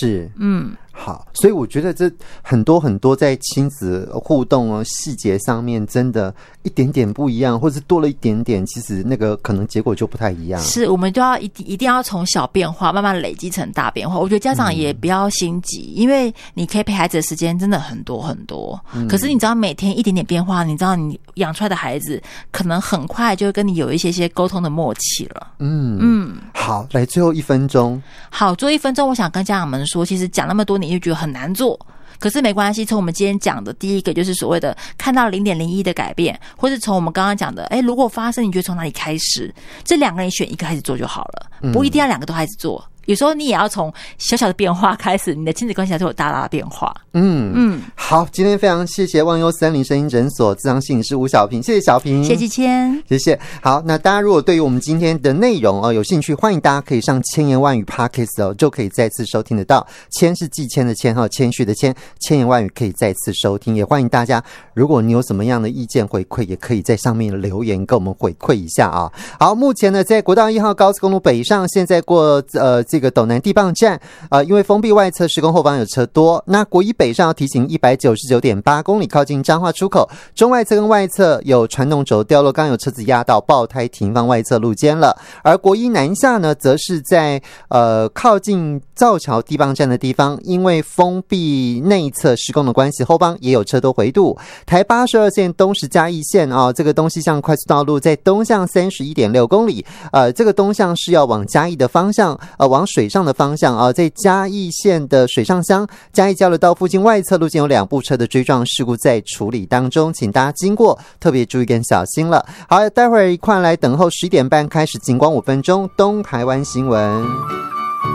是，好，所以我觉得这很多很多在亲子互动细节上面，真的一点点不一样，或者是多了一点点，其实那个可能结果就不太一样。是， 我们就要一定要从小变化慢慢累积成大变化。我觉得家长也不要心急，因为你可以陪孩子的时间真的很多很多。可是你知道每天一点点变化，你知道你养出来的孩子可能很快就会跟你有一些沟通的默契了。 好，来最后1分钟。 好，最后1分钟，我想跟家长们说，其实讲那么多你就觉得很难做，可是没关系，从我们今天讲的第一个就是所谓的看到 0.01 的改变，或是从我们刚刚讲的如果发生你觉得从哪里开始，这2个人选一个开始做就好了，不一定要2个都开始做，有时候你也要从小小的变化开始，你的亲子关系才会有大大的变化。 好，今天非常谢谢忘忧森林声音诊所咨商心理师吴小平，谢谢小平， 谢谢千， 谢谢。好，那大家如果对于我们今天的内容有兴趣，欢迎大家可以上千言万语 Podcast 就可以再次收听得到。谦是季谦的谦，谦虚的谦，千言万语可以再次收听。也欢迎大家，如果你有什么样的意见回馈，也可以在上面留言跟我们回馈一下啊。好，目前呢，在国道1号高速公路北上，现在过这个斗南地磅站因为封闭外侧施工后方有车多，那国一北上要提醒199.8公里，靠近彰化出口，中外侧跟外侧有传动轴掉落，刚有车子压到爆胎停放外侧路肩了。而国一南下呢，则是在靠近造桥地磅站的地方，因为封闭内侧施工的关系，后方也有车多回堵。台82线东石嘉义线这个东西向快速道路在东向 31.6 公里，这个东向是要往嘉义的方向，往水上的方向在嘉义县的水上乡嘉义交流道附近外侧路径有2部车的追撞事故在处理当中，请大家经过特别注意跟小心了。好，待会儿一块来等候11点半开始警广5分钟东台湾新闻。